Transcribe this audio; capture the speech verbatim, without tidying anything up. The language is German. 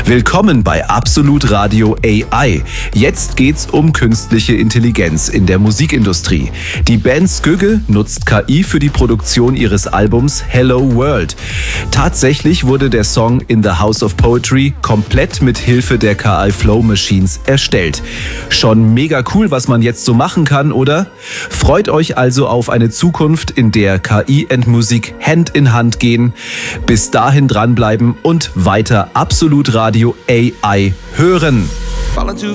Willkommen bei Absolut Radio A I. Jetzt geht's um künstliche Intelligenz in der Musikindustrie. Die Band Skügge nutzt K I für die Produktion ihres Albums Hello World. Tatsächlich wurde der Song In the House of Poetry komplett mit Hilfe der K I Flow Machines erstellt. Schon mega cool, was man jetzt so machen kann, oder? Freut euch also auf eine Zukunft, in der K I und Musik Hand in Hand gehen. Bis dahin dranbleiben und weiter Absolut Radio A I hören. Falling too